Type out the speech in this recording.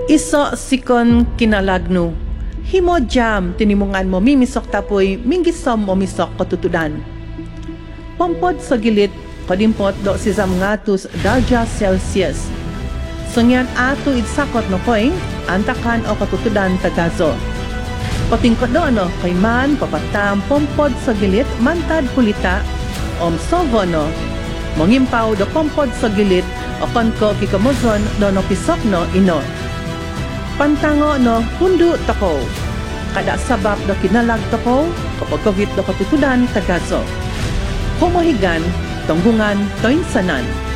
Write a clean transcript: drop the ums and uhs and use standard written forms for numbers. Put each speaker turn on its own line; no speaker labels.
Iso sikon kinalagno. Himo jam tinimungan mo mimisok tapoy minggisom mo misok katutudan. Pompod sa gilit kadimpot do si Zamngatus darja Celsius. Sungyan ato idsakot no koing antakan o katutudan tagazo. Patingkod do ano kay man papatam pompod sa gilit mantad kulita sogo no. Mangimpaw do pompod sa gilit o konko kikamuzon do no pisok no ino. Pantango no hundu tako. Kada sabab do kinalag tako kapag kavit do katutudan tagaso. Humohigan, tunggungan, toinsanan.